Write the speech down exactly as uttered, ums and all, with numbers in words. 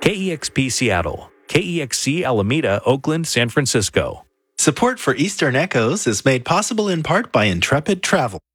K E X P Seattle, K E X C Alameda, Oakland, San Francisco. Support for Eastern Echoes is made possible in part by Intrepid Travel.